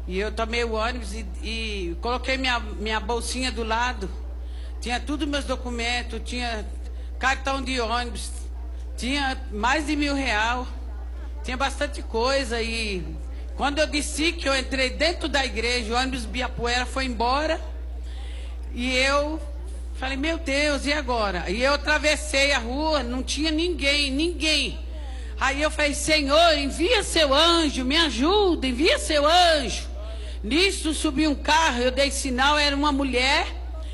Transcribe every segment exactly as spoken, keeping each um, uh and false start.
E eu tomei o ônibus e, e coloquei minha, minha bolsinha do lado. Tinha tudo meus documentos, tinha cartão de ônibus, tinha mais de mil real, tinha bastante coisa. E quando eu desci, que eu entrei dentro da igreja, o ônibus Biapuera foi embora. E eu falei, meu Deus, e agora? E eu atravessei a rua, não tinha ninguém, ninguém. Aí eu falei, Senhor, envia seu anjo, me ajuda, envia seu anjo. Nisso subiu um carro, eu dei sinal, era uma mulher.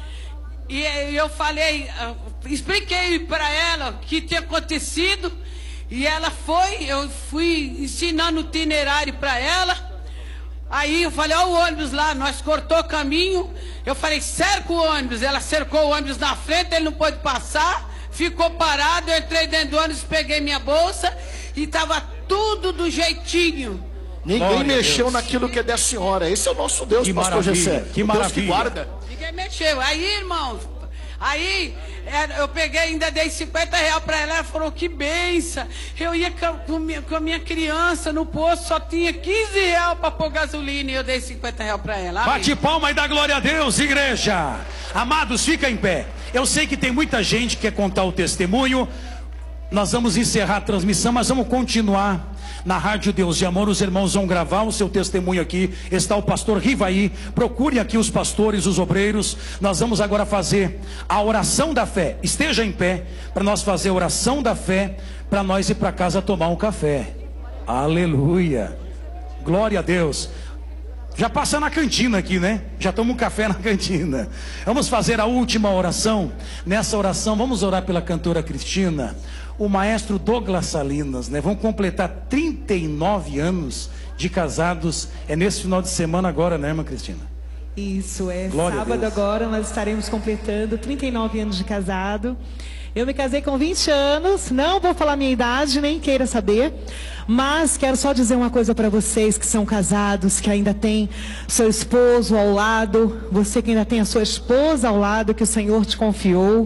E eu falei, expliquei para ela o que tinha acontecido. E ela foi, eu fui ensinando o itinerário para ela. Aí eu falei, ó o ônibus lá, nós cortou o caminho. Eu falei, cerca o ônibus. Ela cercou o ônibus na frente, ele não pôde passar. Ficou parado, eu entrei dentro do ônibus, peguei minha bolsa. E estava tudo do jeitinho. Ninguém Glória mexeu naquilo que é da senhora. Esse é o nosso Deus, que pastor Gessé. Que maravilha. Deus que guarda. Ninguém mexeu. Aí, irmãos, aí eu peguei, ainda dei cinquenta reais para ela. Ela falou, que benção. Eu ia com, minha, com a minha criança no posto, só tinha quinze reais para pôr gasolina. E eu dei cinquenta reais para ela. Amém. Bate palma e dá glória a Deus, igreja. Amados, fica em pé. Eu sei que tem muita gente que quer contar o testemunho. Nós vamos encerrar a transmissão, mas vamos continuar na Rádio Deus de Amor. Os irmãos vão gravar o seu testemunho aqui. Está o pastor Rivaí. Procure aqui os pastores, os obreiros. Nós vamos agora fazer a oração da fé. Esteja em pé para nós fazer a oração da fé, para nós ir para casa tomar um café. Aleluia. Glória a Deus. Já passa na cantina aqui, né? Já toma um café na cantina. Vamos fazer a última oração. Nessa oração vamos orar pela cantora Cristina, o maestro Douglas Salinas, né? Vão completar trinta e nove anos de casados. É nesse final de semana agora, né, irmã Cristina? Isso, é Glória sábado agora nós estaremos completando trinta e nove anos de casado. Eu me casei com vinte anos, não vou falar minha idade, nem queira saber, mas quero só dizer uma coisa para vocês que são casados, que ainda tem seu esposo ao lado, você que ainda tem a sua esposa ao lado, que o Senhor te confiou,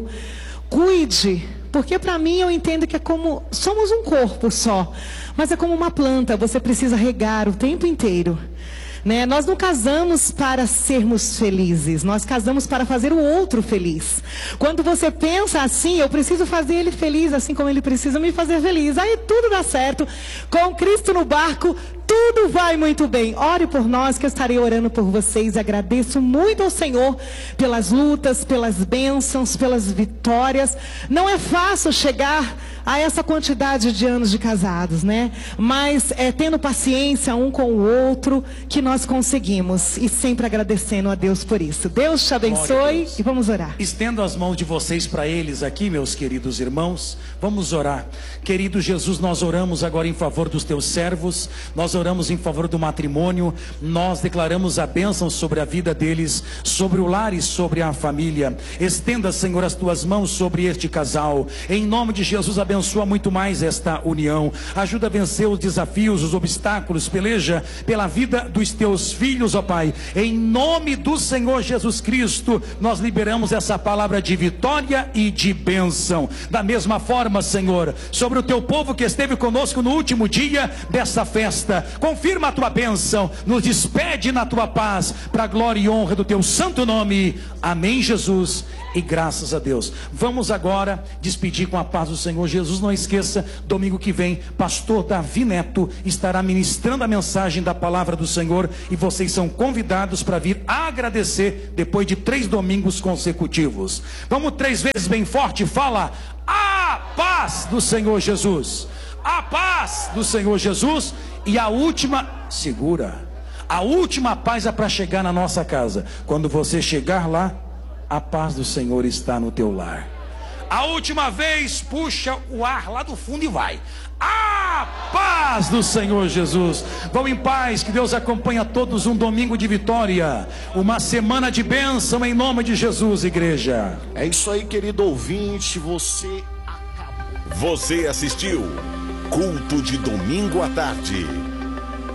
cuide, porque para mim eu entendo que é como, somos um corpo só, mas é como uma planta, você precisa regar o tempo inteiro. Né? Nós não casamos para sermos felizes, nós casamos para fazer o outro feliz. Quando você pensa assim, eu preciso fazer ele feliz, assim como ele precisa me fazer feliz, aí tudo dá certo, com Cristo no barco, tudo vai muito bem. Ore por nós, que eu estarei orando por vocês. Agradeço muito ao Senhor pelas lutas, pelas bênçãos, pelas vitórias. Não é fácil chegar a essa quantidade de anos de casados, né? Mas é tendo paciência um com o outro que nós conseguimos, e sempre agradecendo a Deus por isso. Deus te abençoe Deus. E vamos orar. Estendo as mãos de vocês para eles aqui, meus queridos irmãos. Vamos orar. Querido Jesus, nós oramos agora em favor dos teus servos, nós oramos em favor do matrimônio, nós declaramos a bênção sobre a vida deles, sobre o lar e sobre a família. Estenda, Senhor, as tuas mãos sobre este casal, em nome de Jesus. Abençoa muito mais esta união, ajuda a vencer os desafios, os obstáculos, peleja pela vida dos teus filhos, ó Pai, em nome do Senhor Jesus Cristo. Nós liberamos essa palavra de vitória e de bênção. Da mesma forma, Senhor, sobre o teu povo que esteve conosco no último dia dessa festa, confirma a tua bênção, nos despede na tua paz, para a glória e honra do teu santo nome. Amém, Jesus, e graças a Deus. Vamos agora despedir com a paz do Senhor Jesus. Não esqueça, domingo que vem, pastor Davi Neto estará ministrando a mensagem da palavra do Senhor, e vocês são convidados para vir agradecer depois de três domingos consecutivos. Vamos três vezes bem forte, fala: a paz do Senhor Jesus, a paz do Senhor Jesus. E a última, segura, a última paz é para chegar na nossa casa. Quando você chegar lá, a paz do Senhor está no teu lar. A última vez, puxa o ar lá do fundo e vai: a paz do Senhor Jesus. Vão em paz, que Deus acompanha todos. Um domingo de vitória, uma semana de bênção, em nome de Jesus, igreja. É isso aí, querido ouvinte, você acabou. Você assistiu Culto de Domingo à Tarde.